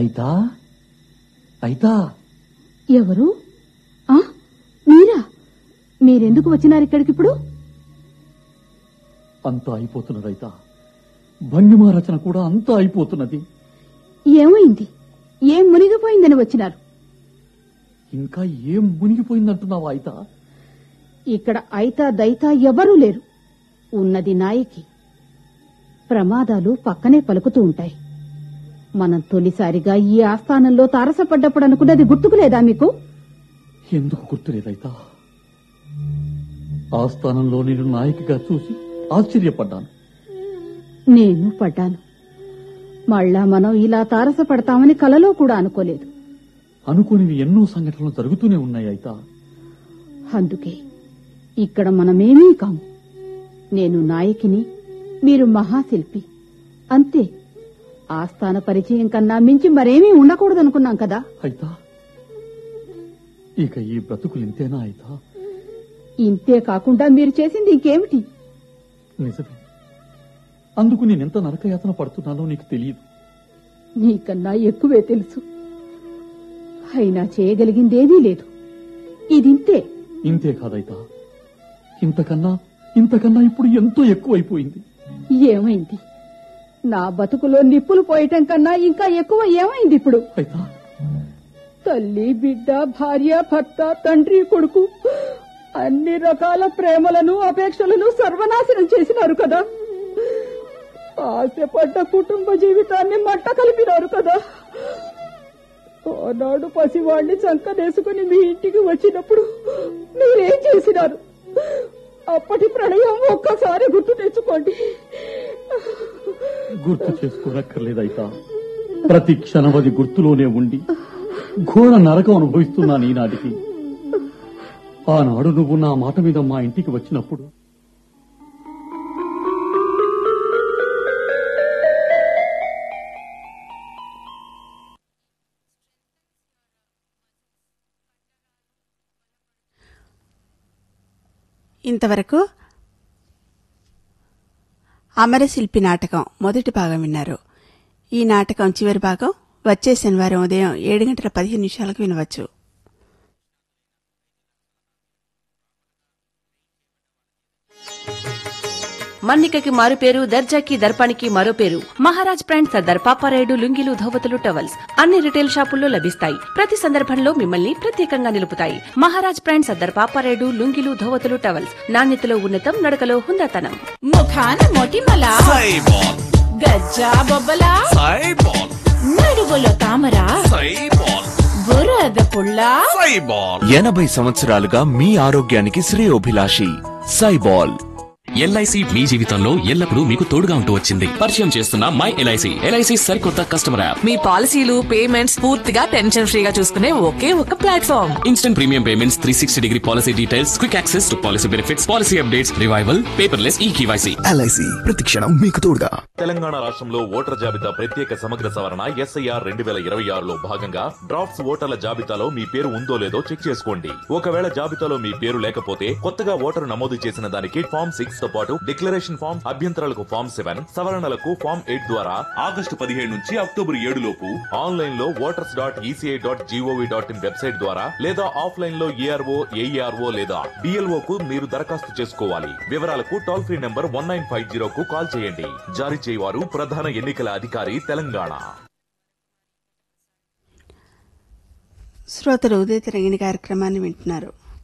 అయితా అయితా ఎవరు? మీరా? మీరెందుకు వచ్చినారు ఇక్కడికిప్పుడు? అంతా అయిపోతున్నది అయితా. భంగిమా రచన కూడా అంతా అయిపోతున్నది. ఏమైంది? ఏం మునిగిపోయిందని వచ్చినారు? ఇంకా ఏం మునిగిపోయిందంటున్నావా అయితా? ఇక్కడ అయితా దైతా ఎవరూ లేరు. ఉన్నది నాయకి. ప్రమాదాలు పక్కనే పలుకుతూ ఉంటాయి. మనం తొలిసారిగా ఈ ఆస్థానంలో తారసపడ్డప్పుడు అనుకున్నది గుర్తుకులేదా మీకు? ఎందుకు గుర్తులేదైతా? ఆస్థానంలో నేను నాయకిగా చూసి ఆశ్చర్యపడ్డాను. నేను పడ్డాను. మళ్ళా మనం ఇలా తారసపడతామని కలలో కూడా అనుకోలేదు. అనుకోని ఎన్నో సంఘటనలు జరుగుతూనే ఉన్నాయి అయితా. అందుకే ఇక్కడ మనమేమీ కాము. నేను నాయకిని, మీరు మహాశిల్పి, అంతే. ఆస్థాన పరిచయం కన్నా మించి మరేమీ ఉండకూడదనుకున్నాం కదా. అయితా ఇక ఈ బ్రతుకులు ఇంతేనా అయితా? ఇంతే కాకుండా మీరు చేసింది ఇంకేమిటి? నిజమే. అందుకు నేనెంత నరకయాతన పడుతున్నానో నీకు తెలియదు. నీకన్నా ఎక్కువే తెలుసు. అయినా చేయగలిగిందేదీ లేదు. ఇదింతే. ఇంతే కాదైతా, ఇంతకన్నా ఇప్పుడు ఎంతో ఎక్కువైపోయింది. ఏమైంది? నా బతుకులో నిప్పులు పోయటం కన్నా ఇంకా ఎక్కువ ఏమైంది ఇప్పుడు? అయితా తల్లి, బిడ్డ, భార్య, భర్త, తండ్రి, కొడుకు అన్ని రకాల ప్రేమలను అపేక్షలను సర్వనాశనం చేసినారు కదా. ఆశపడ్డ కుటుంబ జీవితాన్ని మంట కలిపినారు కదా. ఆనాడు పసివాణ్ణి చంకనేసుకుని మీ ఇంటికి వచ్చినప్పుడు మీరేం చేసినారు? అప్పటి ప్రణయం ఒక్కసారి గుర్తు తెచ్చుకోండి. గుర్తు చేసుకోనక్కర్లేదైతా. ప్రతి క్షణం అది గుర్తులోనే ఉండి ఘోర నరకం అనుభవిస్తున్నాను ఈనాటికి. ఆనాడు నువ్వు నా మాట మీద మా ఇంటికి వచ్చినప్పుడు ఇంతవరకు అమరశిల్పి నాటకం మొదటి భాగం విన్నారు. ఈ నాటకం చివరి భాగం వచ్చే శనివారం ఉదయం 7:15 వినవచ్చు. మన్నికకి మారు పేరు, దర్జాకి దర్పానికి మరో పేరు. మహారాజ్ బ్రాండ్ సర్దార్ పాపారాయుడు లుంగీలు, ధోవతులు, టవల్స్ అన్ని రిటైల్ షాపుల్లో లభిస్తాయి. ప్రతి సందర్భంలో మిమ్మల్ని ప్రత్యేకంగా నిలుపుతాయి. మహారాజ్ బ్రాండ్ సర్దార్ పాపారాయుడు లుంగీలు, ధోవతులు, టవల్స్ నాణ్యతలో ఉన్నతం, నడకలో హుందాతనం. ముఖాన మొటిమల గజ్జా బొబ్బల నడుగులో తామర బురద పుల్ల 80 సంవత్సరాలుగా మీ ఆరోగ్యానికి శ్రేయోభిలాషి సైబాల్. ఎల్ఐసి మీ జీవితంలో ఎల్లప్పుడూ మీకు తోడుగా ఉంటూ వచ్చింది. పరిచయం చేస్తున్న మై ఎల్ఐసి. ఎల్ఐసి సరికొత్త కస్టమర్ యాప్. మీ పాలసీలు, పేమెంట్స్ పూర్తిగా టెన్షన్ ఫ్రీగా చూసుకునే ఒకే ఒక platform. Instant premium payments, 360-degree policy details, quick access to policy benefits, policy updates, revival, paperless eKYC. LIC ప్రతిక్షణం మీకు తోడుగా. తెలంగాణ రాష్ట్రంలో ఓటర్ల జాబితా ప్రత్యేక సమగ్ర సవరణ SIR 2026లో భాగంగా డ్రాఫ్ట్స్ ఓటర్ల జాబితాలో మీ పేరు ఉందో లేదో చెక్ చేసుకోండి. ఒకవేళ జాబితాలో మీ పేరు లేకపోతే కొత్తగా ఓటరు నమోదు చేసిన దానికి ఫామ్ 6 తో పాటు డిక్లరేషన్ ఫామ్, అభ్యంతరాలకు ఫామ్ 7, సవరణలకు ఫామ్ 8 ద్వారా ఆగస్టు 17 నుంచి అక్టోబర్ 7 లోపు ఆన్లైన్ లో voters.eci.gov.in వెబ్సైట్ ద్వారా లేదా ఆఫ్లైన్ లో ARO, AERO లేదా BLO కు మీరు దరఖాస్తు చేసుకోవాలి. వివరాలకు టోల్ ఫ్రీ నంబర్ 1950 కు కాల్ చేయండి. జారీ చేయవారు ప్రధాన ఎన్నికల అధికారి, తెలంగాణ. శ్రోతలు ఉదయ తరంగిణి కార్యక్రమాన్ని వింటున్నారు.